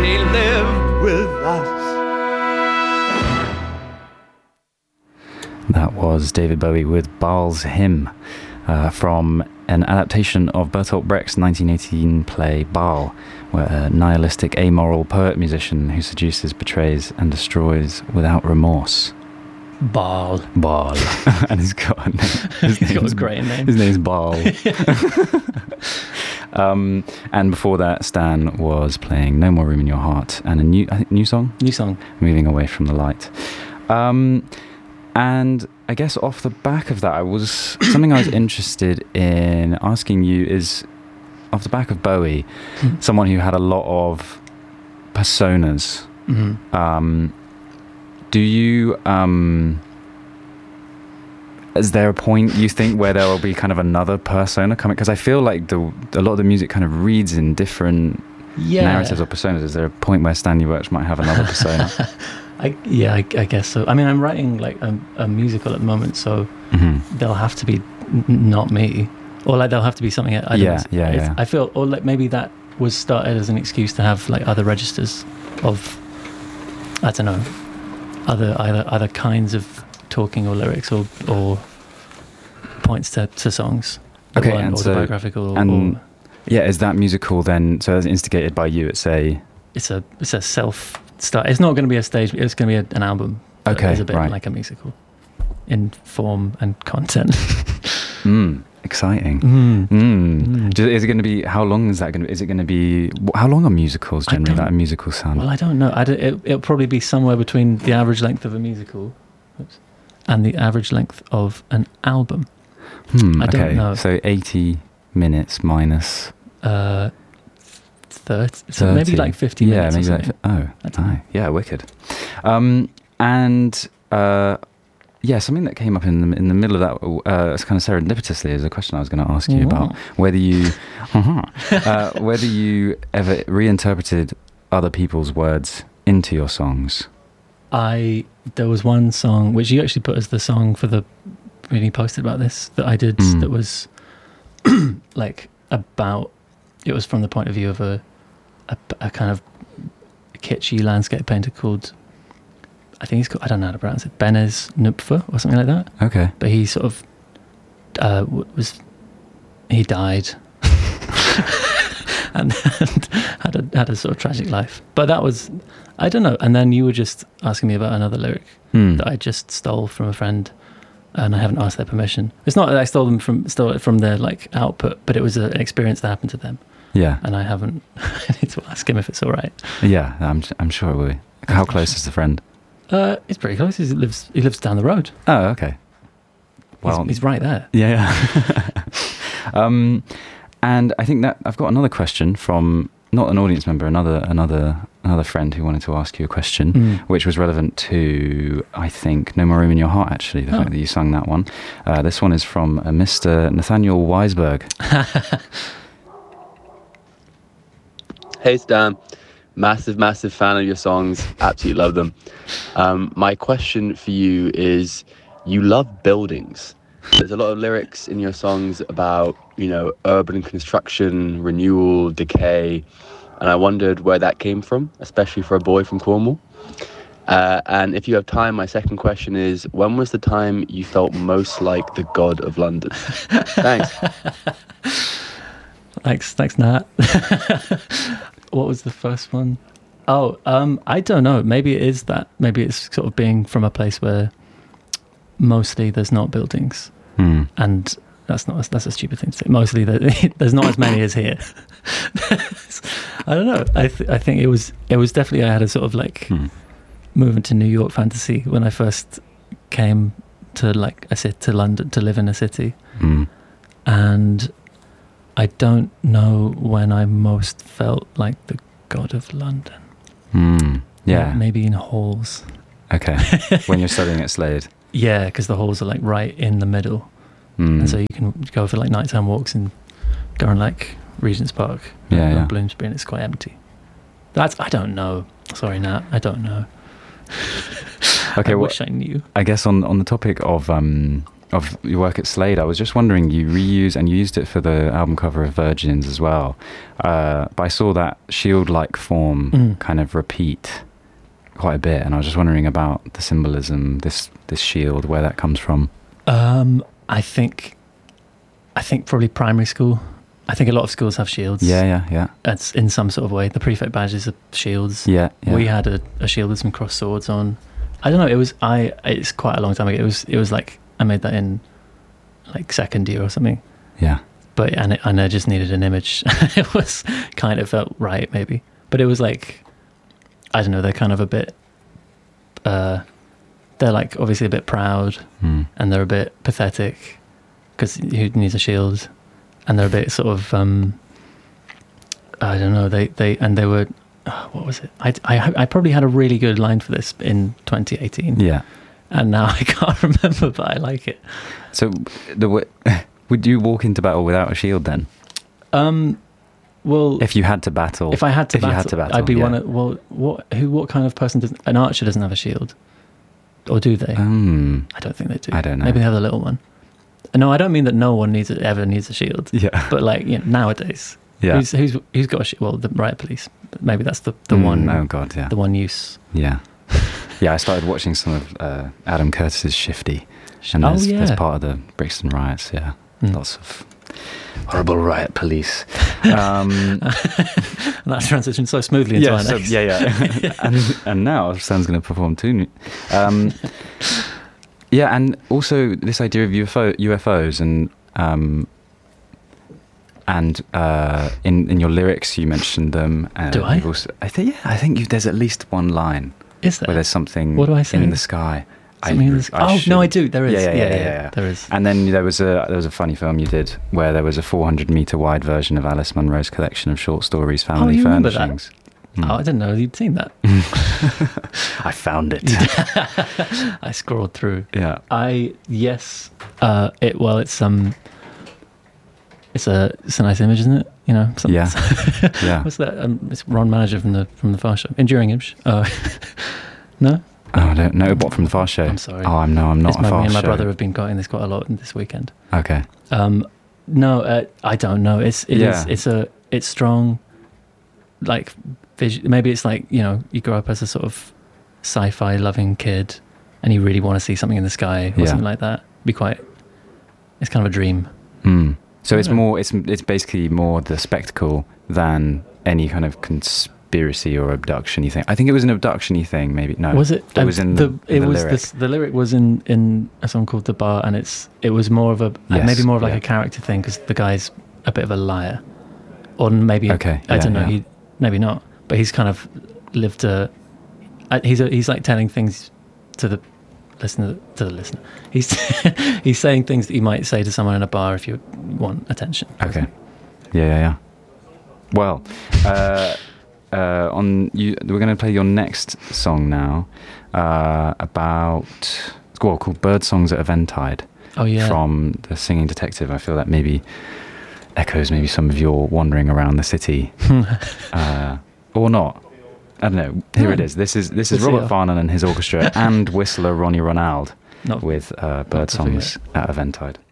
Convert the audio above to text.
they live with us. That was David Bowie with Baal's Hymn from an adaptation of Bertolt Brecht's 1918 play Baal, where a nihilistic, amoral poet-musician who seduces, betrays and destroys without remorse. Baal. And he's got a name. He's got a great name. His name's Baal. And before that, Stan was playing No More Room in Your Heart and a new song? New song. Moving Away from the Light. And I guess off the back of that, something I was interested in asking you is, off the back of Bowie, someone who had a lot of personas, do you, is there a point you think where there will be kind of another persona coming? Because I feel like a lot of the music kind of reads in different narratives or personas. Is there a point where Stanley Welch might have another persona? I guess so. I mean, I'm writing like a musical at the moment, so they'll have to be not me, or like they'll have to be something. I feel, or like maybe that was started as an excuse to have like other registers of, I don't know, other kinds of talking or lyrics or points to songs. Okay, and autobiographical. Is that musical then? So it's instigated by you. It's a self. It's not going to be a stage. It's going to be an album. Okay, it's a bit like a musical in form and content. Exciting. Is it going to be? How long is that going to be? Is it going to be? How long are musicals generally? Like a musical sound? Well, I don't know. It'll probably be somewhere between the average length of a musical and the average length of an album. I don't know. So 80 minutes minus. 30, so maybe like 50 minutes. Yeah, maybe yeah, wicked. Something that came up in the middle of that, kind of serendipitously, is a question I was going to ask you about whether you ever reinterpreted other people's words into your songs. There was one song which you actually put as the song for the when you posted about this that I did that was like about. It was from the point of view of a kind of kitschy landscape painter called, I think he's called, I don't know how to pronounce it, Benez Nupfer or something like that. Okay. But he sort of he died and had a sort of tragic life. But that was, I don't know. And then you were just asking me about another lyric that I just stole from a friend, and I haven't asked their permission. It's not that I stole it from their like output, but it was an experience that happened to them. Yeah. And I haven't. I need to ask him if it's all right. Yeah, I'm sure it will be. How close is the friend? It's pretty close. He lives down the road. Oh, okay. Well, he's right there. Yeah. And I think that I've got another question from not an audience member, another friend who wanted to ask you a question, which was relevant to, I think, No More Room in Your Heart, actually, the fact that you sung that one. This one is from Mr. Nathaniel Weisberg. Hey Stan, massive fan of your songs, absolutely love them. My question for you is, you love buildings. There's a lot of lyrics in your songs about, urban construction, renewal, decay, and I wondered where that came from, especially for a boy from Cornwall. And if you have time, my second question is, when was the time you felt most like the god of London? Thanks. Thanks, Nat. What was the first one? I don't know. Maybe it is that. Maybe it's sort of being from a place where mostly there's not buildings, and that's a stupid thing to say. Mostly there's not as many as here. I don't know. I think it was definitely, I had a sort of like moving to New York fantasy when I first came to to London to live in a city, and I don't know when I most felt like the god of London. Yeah. Maybe in halls. Okay. When you're studying at Slade. Yeah, because the halls are like right in the middle. And so you can go for like nighttime walks and go on like Regent's Park. Yeah. Bloomsbury, and it's quite empty. I don't know. Sorry, Nat. I don't know. Okay, I wish I knew. I guess on the topic of of your work at Slade, I was just wondering, you used it for the album cover of Virgins as well, but I saw that shield-like form kind of repeat quite a bit, and I was just wondering about the symbolism, this shield, where that comes from. I think probably primary school. I think a lot of schools have shields. Yeah. It's in some sort of way. The prefect badges are shields. Yeah. We had a shield with some crossed swords on. I don't know. It's quite a long time ago. It was like I made that in like second year or something. Yeah. But and I just needed an image. It was kind of felt right maybe. But it was like, I don't know. They're kind of a bit. They're like obviously a bit proud, and they're a bit pathetic because who needs a shield? And they're a bit sort of. I don't know. They were. What was it? I probably had a really good line for this in 2018. Yeah. And now I can't remember, but I like it. So, would you walk into battle without a shield then? Well, if you had to battle, if I had to battle, I'd be one of. Well, what kind of person does an archer doesn't have a shield, or do they? I don't think they do. I don't know. Maybe they have a little one. No, I don't mean that no one ever needs a shield. Yeah. But like nowadays, who's got a shield? Well, the riot police. But maybe that's the one. Oh God, yeah. The one use. Yeah. Yeah, I started watching some of Adam Curtis's Shifty, and there's part of the Brixton riots. Yeah, lots of horrible riot police. And that transitioned so smoothly into our next. and now Sam's going to perform too. Yeah, and also this idea of UFOs and in your lyrics you mentioned them. Do I? I think there's at least one line. Is there? Where there's something what do I say? in the sky. No, I do. There is. Yeah. There is. And then there was a funny film you did where there was a 400-meter wide version of Alice Munro's collection of short stories, Family Furnishings. Oh, I didn't know you'd seen that. I found it. I scrolled through. Yeah. It's a nice image, isn't it? You know. Yeah. What's that? It's Ron Manager from the Far Show. Enduring Image. No. Oh, I don't know. What, from the Far Show? I'm sorry. Oh, I'm not a Far Show. Me and my brother have been quoting this quite a lot this weekend. Okay. No, I don't know. It's strong. Like maybe it's like you grow up as a sort of sci-fi loving kid, and you really want to see something in the sky or something like that. It's kind of a dream. So it's more. It's basically more the spectacle than any kind of conspiracy or abduction-y thing. I think it was an abduction-y thing. Maybe no. Was it? It was in the lyric. The lyric was in a song called "The Bar," and it was more of a maybe more of like a character thing because the guy's a bit of a liar, or maybe I don't know. He maybe not, but he's kind of lived a. He's like telling things to the listener. He's saying things that you might say to someone in a bar if you want attention. Okay. Yeah. Well, we're going to play your next song now, called "Bird Songs at Eventide." Oh yeah. From The Singing Detective. I feel that maybe echoes some of your wandering around the city, or not. I don't know. Here it is. This is Robert Farnon and his orchestra and whistler Ronnie Ronald with "Bird Songs at Eventide."